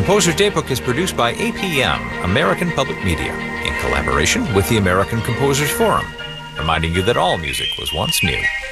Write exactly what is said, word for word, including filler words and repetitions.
Composer's Daybook is produced by A P M, American Public Media, in collaboration with the American Composers Forum, reminding you that all music was once new.